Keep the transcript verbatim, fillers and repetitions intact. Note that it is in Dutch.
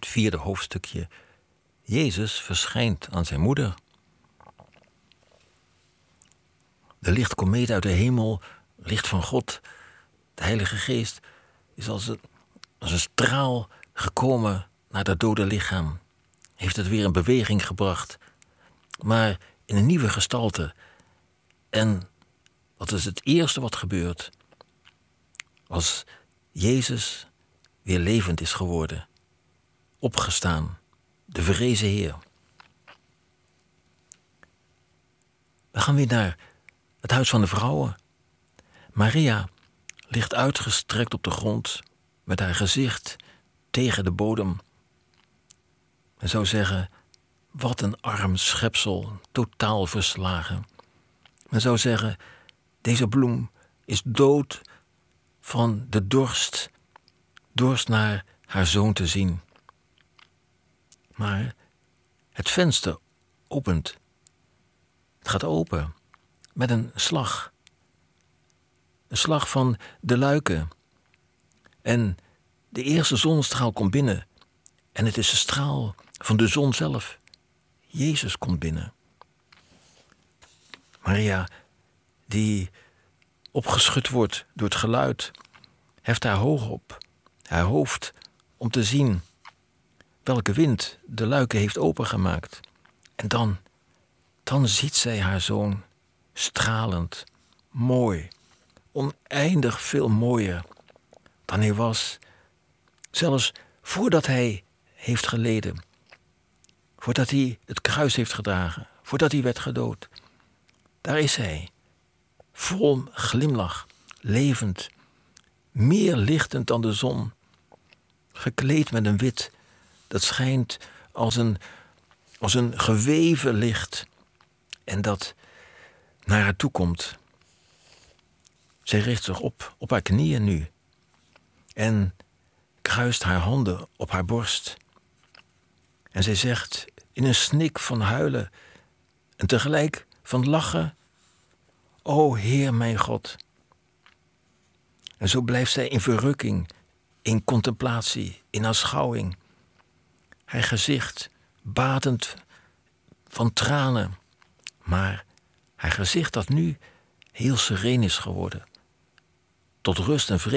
vierde hoofdstukje. Jezus verschijnt aan zijn moeder. De lichtkomeet uit de hemel, licht van God, de Heilige Geest, is als een, als een straal gekomen naar dat dode lichaam. Heeft het weer in beweging gebracht, maar in een nieuwe gestalte. En wat is het eerste wat gebeurt? Als Jezus weer levend is geworden, opgestaan, de verrezen Heer. We gaan weer naar het huis van de vrouwen. Maria ligt uitgestrekt op de grond met haar gezicht tegen de bodem. Men zou zeggen, wat een arm schepsel, totaal verslagen. Men zou zeggen, deze bloem is dood van de dorst, dorst naar haar zoon te zien. Maar het venster opent. Het gaat open met een slag. Een slag van de luiken. En de eerste zonnestraal komt binnen. En het is de straal van de zon zelf. Jezus komt binnen. Maria, die opgeschud wordt door het geluid, heft haar hoog op, haar hoofd, om te zien welke wind de luiken heeft opengemaakt. En dan, dan ziet zij haar zoon stralend, mooi, oneindig veel mooier dan hij was, zelfs voordat hij heeft geleden, voordat hij het kruis heeft gedragen, voordat hij werd gedood. Daar is hij, vol glimlach, levend, meer lichtend dan de zon, gekleed met een wit dat schijnt als een, als een geweven licht en dat naar haar toe komt. Zij richt zich op, op haar knieën nu en kruist haar handen op haar borst. En zij zegt in een snik van huilen en tegelijk van lachen, o Heer mijn God. En zo blijft zij in verrukking, in contemplatie, in aanschouwing. Haar gezicht badend van tranen, maar haar gezicht dat nu heel sereen is geworden, tot rust en vrede